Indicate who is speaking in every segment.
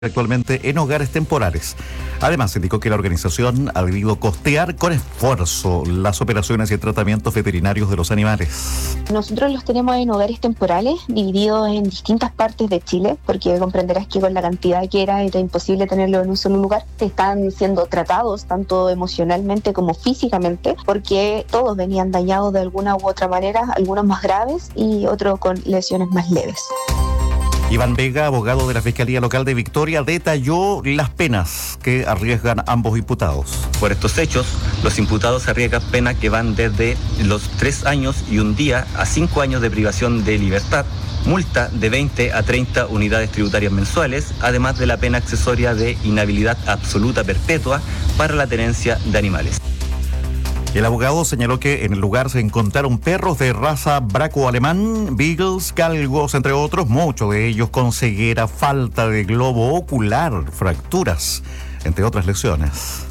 Speaker 1: actualmente en hogares temporales. Además, indicó que la organización ha debido costear con esfuerzo las operaciones y tratamientos veterinarios de los animales.
Speaker 2: Nosotros los tenemos en hogares temporales, divididos en distintas partes de Chile, porque comprenderás que con la cantidad que era imposible tenerlo en un solo lugar. Están siendo tratados tanto emocionalmente como físicamente, porque todos venían dañados de alguna u otra manera, algunos más graves y otros con lesiones más leves.
Speaker 1: Iván Vega, abogado de la Fiscalía Local de Victoria, detalló las penas que arriesgan ambos imputados.
Speaker 3: Por estos hechos, los imputados arriesgan penas que van desde los 3 años y 1 día a 5 años de privación de libertad, multa de 20 a 30 unidades tributarias mensuales, además de la pena accesoria de inhabilidad absoluta perpetua para la tenencia de animales.
Speaker 1: El abogado señaló que en el lugar se encontraron perros de raza braco-alemán, beagles, galgos, entre otros, muchos de ellos con ceguera, falta de globo ocular, fracturas, entre otras lesiones.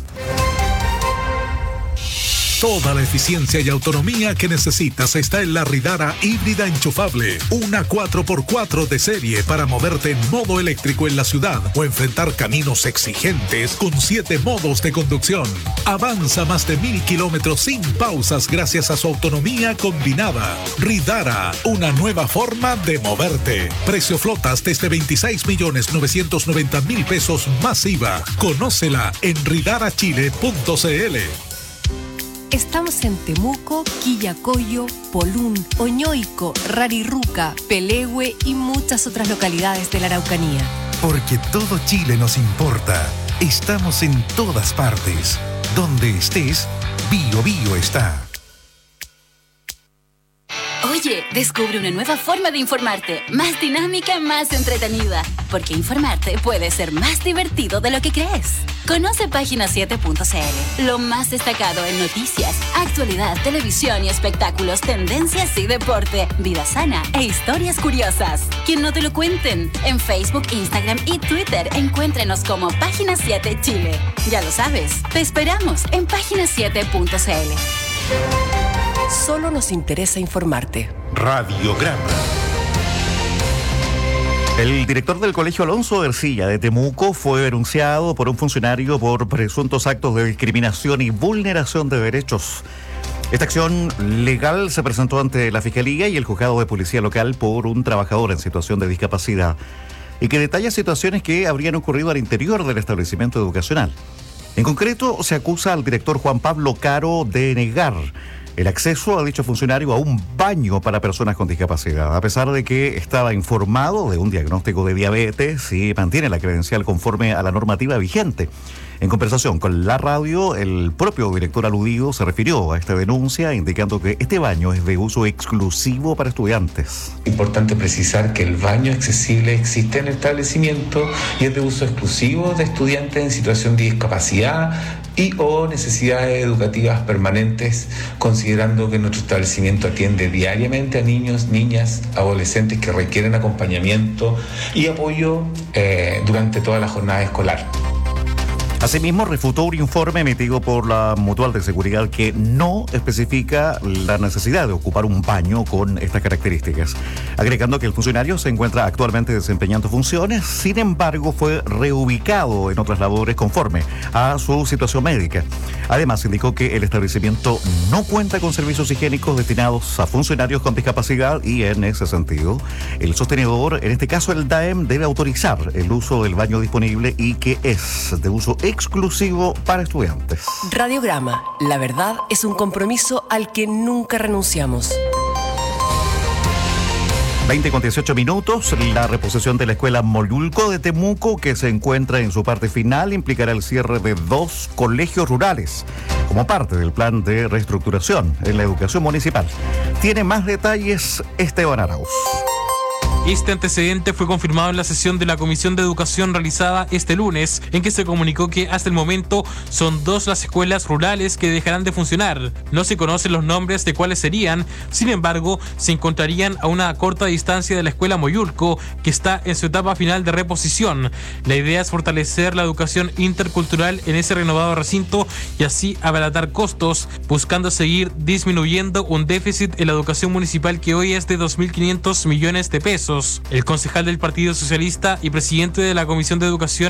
Speaker 4: Toda la eficiencia y autonomía que necesitas está en la Ridara híbrida enchufable. Una 4x4 de serie para moverte en modo eléctrico en la ciudad o enfrentar caminos exigentes con 7 modos de conducción. Avanza más de 1000 kilómetros sin pausas gracias a su autonomía combinada. Ridara, una nueva forma de moverte. Precio flotas desde 26.990.000 pesos más IVA. Conócela en ridarachile.cl.
Speaker 5: Estamos en Temuco, Quillacollo, Polún, Oñoico, Rarirruca, Pelehue y muchas otras localidades de la Araucanía.
Speaker 6: Porque todo Chile nos importa. Estamos en todas partes. Donde estés, Bio Bio está.
Speaker 7: Oye, descubre una nueva forma de informarte, más dinámica, más entretenida, porque informarte puede ser más divertido de lo que crees. Conoce Página7.cl, lo más destacado en noticias, actualidad, televisión y espectáculos, tendencias y deporte, vida sana e historias curiosas. Que no te lo cuenten. En Facebook, Instagram y Twitter encuéntrenos como Página 7 Chile. Ya lo sabes, te esperamos en Página7.cl.
Speaker 5: Solo nos interesa informarte.
Speaker 6: Radiograma.
Speaker 1: El director del Colegio Alonso Ercilla de Temuco fue denunciado por un funcionario por presuntos actos de discriminación y vulneración de derechos. Esta acción legal se presentó ante la Fiscalía y el Juzgado de Policía Local por un trabajador en situación de discapacidad y que detalla situaciones que habrían ocurrido al interior del establecimiento educacional. En concreto, se acusa al director Juan Pablo Caro de negar el acceso a dicho funcionario a un baño para personas con discapacidad, a pesar de que estaba informado de un diagnóstico de diabetes y mantiene la credencial conforme a la normativa vigente. En conversación con la radio, el propio director aludido se refirió a esta denuncia, indicando que este baño es de uso exclusivo para estudiantes.
Speaker 8: Importante precisar que el baño accesible existe en el establecimiento y es de uso exclusivo de estudiantes en situación de discapacidad y o necesidades educativas permanentes, considerando que nuestro establecimiento atiende diariamente a niños, niñas, adolescentes que requieren acompañamiento y apoyo durante toda la jornada escolar.
Speaker 1: Asimismo, refutó un informe emitido por la Mutual de Seguridad que no especifica la necesidad de ocupar un baño con estas características, agregando que el funcionario se encuentra actualmente desempeñando funciones, sin embargo fue reubicado en otras labores conforme a su situación médica. Además, indicó que el establecimiento no cuenta con servicios higiénicos destinados a funcionarios con discapacidad y en ese sentido, el sostenedor, en este caso el DAEM, debe autorizar el uso del baño disponible y que es de uso exclusivo para estudiantes.
Speaker 5: Radiograma. La verdad es un compromiso al que nunca renunciamos.
Speaker 1: 20:18. La reposición de la escuela Moyulco de Temuco, que se encuentra en su parte final, implicará el cierre de 2 colegios rurales como parte del plan de reestructuración en la educación municipal. Tiene más detalles Esteban Arauz.
Speaker 9: Este antecedente fue confirmado en la sesión de la Comisión de Educación realizada este lunes, en que se comunicó que hasta el momento son 2 las escuelas rurales que dejarán de funcionar. No se conocen los nombres de cuáles serían, sin embargo, se encontrarían a una corta distancia de la escuela Moyulco, que está en su etapa final de reposición. La idea es fortalecer la educación intercultural en ese renovado recinto y así abaratar costos, buscando seguir disminuyendo un déficit en la educación municipal que hoy es de 2.500 millones de pesos. recursos. El concejal del Partido Socialista y presidente de la Comisión de Educación,